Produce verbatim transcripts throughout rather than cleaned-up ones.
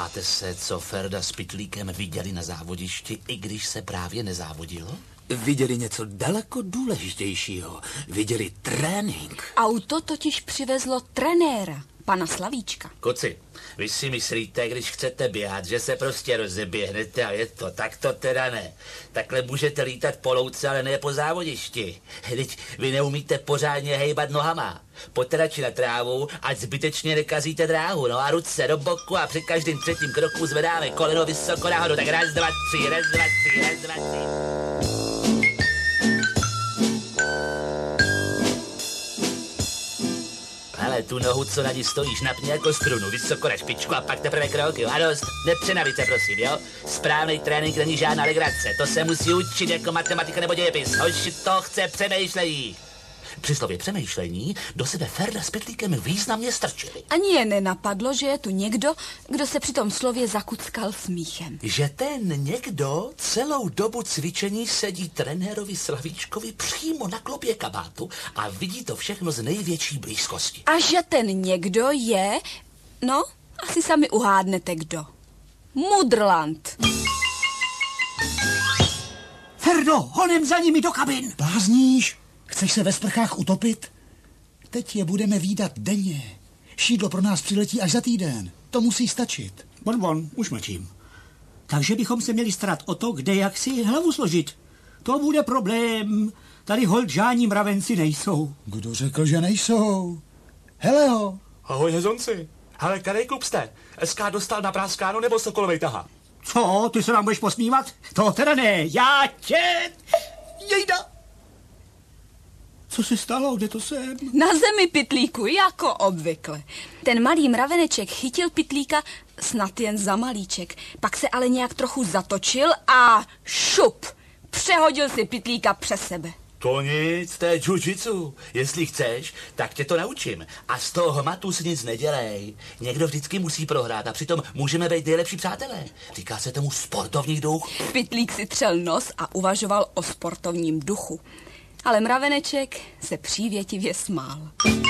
Ptáte se, co Ferda s Pytlíkem viděli na závodišti, i když se právě nezávodilo? Viděli něco daleko důležitějšího. Viděli trénink. Auto totiž přivezlo trenéra, pana Slavíčka. Kuci, vy si myslíte, když chcete běhat, že se prostě rozeběhnete a je to, tak to teda ne. Takhle můžete lítat po louce, ale ne po závodišti. Teď vy neumíte pořádně hejbat nohama. Pojďte radši na trávu, ať zbytečně nekazíte dráhu. No a ruce do boku a při každém třetím kroku zvedáme koleno vysoko nahoru. Tak raz, dva, tři, raz, dva, tři, raz, dva, tři. Ale tu nohu, co na ní stojíš, napni jako strunu, vysoko na špičku a pak teprve krok, jo. A dost, nepřenavíte, prosím, jo. Správný trénink není žádná legrace, to se musí učit jako matematika nebo dějepis. Hoši, to chce přemýšlení. Při slově přemýšlení do sebe Ferda s Pytlíkem významně strčili. Ani je nenapadlo, že je tu někdo, kdo se při tom slově zakuckal smíchem. Že ten někdo celou dobu cvičení sedí trenérovi Slavíčkovi přímo na klopě kabátu a vidí to všechno z největší blízkosti. A že ten někdo je, no, asi sami uhádnete kdo. Mudrland. Ferdo, honem za nimi do kabin. Blázníš? Chceš se ve sprchách utopit? Teď je budeme vídat denně. Šídlo pro nás přiletí až za týden. To musí stačit. Bon, bon, už mlčím. Takže bychom se měli starat o to, kde jak si hlavu složit. To bude problém. Tady holt žádní mravenci nejsou. Kdo řekl, že nejsou? Hele ho. Ahoj, hezonci. Hele, který klub jste? S K dostal na práskáno nebo Sokolovej taha? Co, ty se nám budeš posmívat? To teda ne, já tě... Jejda. Co se stalo? Kde to jsem? Na zemi, Pytlíku, jako obvykle. Ten malý mraveneček chytil Pytlíka snad jen za malíček, pak se ale nějak trochu zatočil a šup, přehodil si Pytlíka přes sebe. To nic, to je jiu-jitsu. Jestli chceš, tak tě to naučím. A z toho hmatu si nic nedělej. Někdo vždycky musí prohrát a přitom můžeme být nejlepší přátelé. Říká se tomu sportovní duch. Pytlík si třel nos a uvažoval o sportovním duchu. Ale mraveneček se přívětivě smál.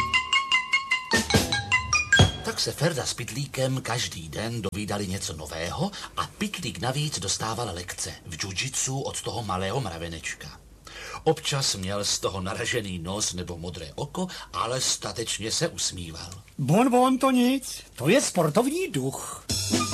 Tak se Ferda s Pytlíkem každý den dovídali něco nového a Pytlík navíc dostával lekce v jiu-jitsu od toho malého mravenečka. Občas měl z toho naražený nos nebo modré oko, ale statečně se usmíval. Bon, bon, to nic. To je sportovní duch.